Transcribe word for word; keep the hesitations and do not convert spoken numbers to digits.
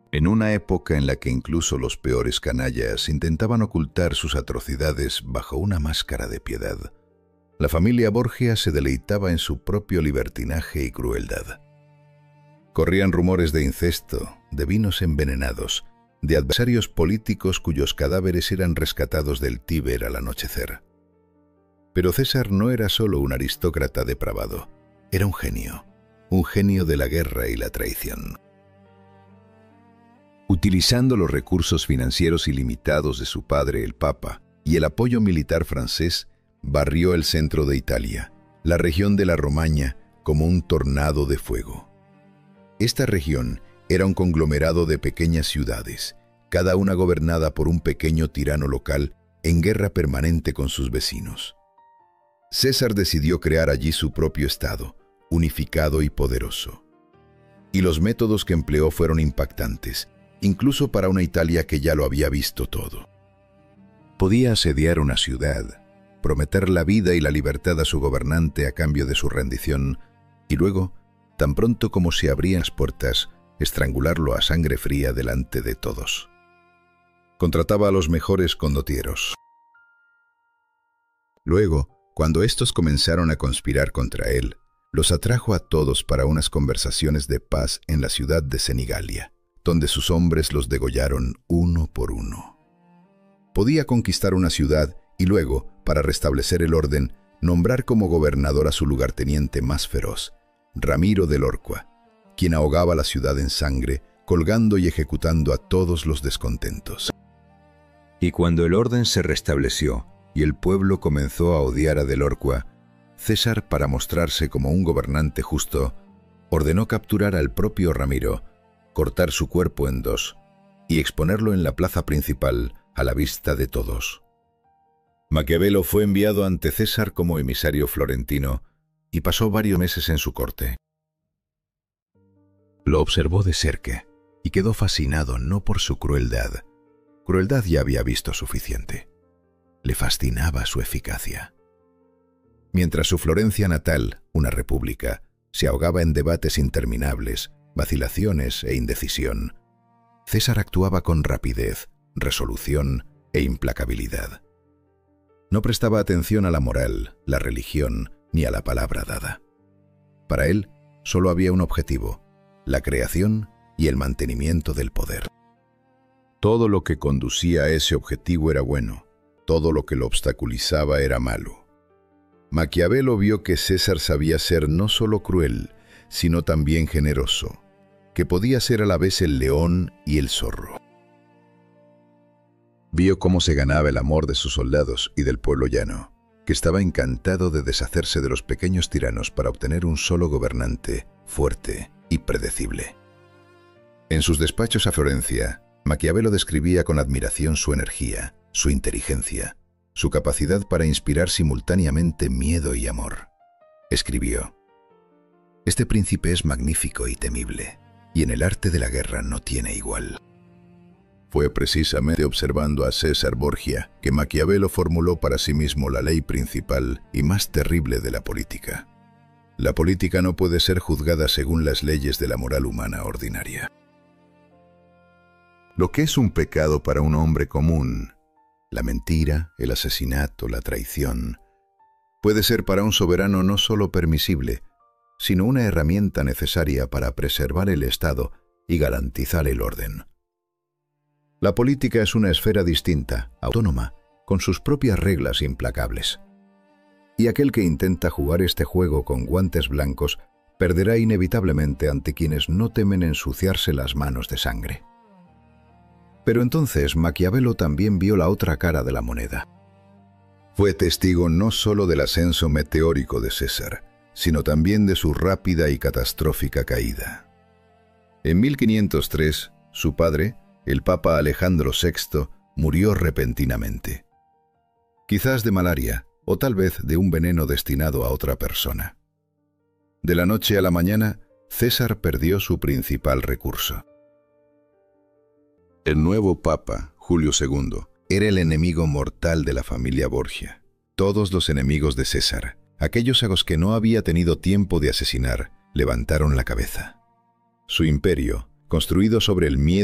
En una época en la que incluso los peores canallas intentaban ocultar sus atrocidades bajo una máscara de piedad, la familia Borgia se deleitaba en su propio libertinaje y crueldad. Corrían rumores de incesto, de vinos envenenados, de adversarios políticos cuyos cadáveres eran rescatados del Tíber al anochecer. Pero César no era solo un aristócrata depravado, era un genio, un genio de la guerra y la traición. Utilizando los recursos financieros ilimitados de su padre, el Papa, y el apoyo militar francés, barrió el centro de Italia, la región de la Romaña, como un tornado de fuego. Esta región era un conglomerado de pequeñas ciudades, cada una gobernada por un pequeño tirano local en guerra permanente con sus vecinos. César decidió crear allí su propio estado, unificado y poderoso. Y los métodos que empleó fueron impactantes, incluso para una Italia que ya lo había visto todo. Podía asediar una ciudad, prometer la vida y la libertad a su gobernante a cambio de su rendición, y luego, tan pronto como se abrían las puertas, estrangularlo a sangre fría delante de todos. Contrataba a los mejores condotieros. Luego, cuando estos comenzaron a conspirar contra él, los atrajo a todos para unas conversaciones de paz en la ciudad de Senigallia, donde sus hombres los degollaron uno por uno. Podía conquistar una ciudad y luego, para restablecer el orden, nombrar como gobernador a su lugarteniente más feroz, Ramiro de Lorqua, quien ahogaba la ciudad en sangre, colgando y ejecutando a todos los descontentos. Y cuando el orden se restableció y el pueblo comenzó a odiar a de Lorqua, César, para mostrarse como un gobernante justo, ordenó capturar al propio Ramiro, cortar su cuerpo en dos y exponerlo en la plaza principal a la vista de todos. Maquiavelo fue enviado ante César como emisario florentino y pasó varios meses en su corte. Lo observó de cerca y quedó fascinado no por su crueldad. Crueldad ya había visto suficiente. Le fascinaba su eficacia. Mientras su Florencia natal, una república, se ahogaba en debates interminables, vacilaciones e indecisión, César actuaba con rapidez, resolución e implacabilidad. No prestaba atención a la moral, la religión, ni a la palabra dada. Para él, solo había un objetivo: la creación y el mantenimiento del poder. Todo lo que conducía a ese objetivo era bueno, todo lo que lo obstaculizaba era malo. Maquiavelo vio que César sabía ser no solo cruel, sino también generoso, que podía ser a la vez el león y el zorro. Vio cómo se ganaba el amor de sus soldados y del pueblo llano, que estaba encantado de deshacerse de los pequeños tiranos para obtener un solo gobernante, fuerte y predecible. En sus despachos a Florencia, Maquiavelo describía con admiración su energía, su inteligencia, su capacidad para inspirar simultáneamente miedo y amor. Escribió: «Este príncipe es magnífico y temible, y en el arte de la guerra no tiene igual». Fue precisamente observando a César Borgia que Maquiavelo formuló para sí mismo la ley principal y más terrible de la política. La política no puede ser juzgada según las leyes de la moral humana ordinaria. Lo que es un pecado para un hombre común, la mentira, el asesinato, la traición, puede ser para un soberano no solo permisible, sino una herramienta necesaria para preservar el Estado y garantizar el orden. La política es una esfera distinta, autónoma, con sus propias reglas implacables. Y aquel que intenta jugar este juego con guantes blancos perderá inevitablemente ante quienes no temen ensuciarse las manos de sangre. Pero entonces Maquiavelo también vio la otra cara de la moneda. Fue testigo no solo del ascenso meteórico de César, sino también de su rápida y catastrófica caída. En mil quinientos tres, su padre, el Papa Alejandro sexto, murió repentinamente. Quizás de malaria, o tal vez de un veneno destinado a otra persona. De la noche a la mañana, César perdió su principal recurso. El nuevo Papa, Julio segundo, era el enemigo mortal de la familia Borgia. Todos los enemigos de César, aquellos a los que no había tenido tiempo de asesinar, levantaron la cabeza. Su imperio, construido sobre el miedo